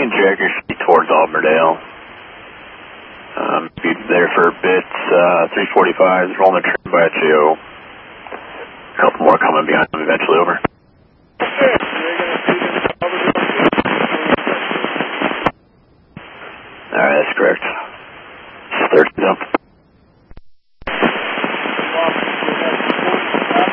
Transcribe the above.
and Jagger should be towards Auburndale. Be there for bits, 345, rolling the train by Geo. A couple more coming behind them eventually, over. Alright, that's correct.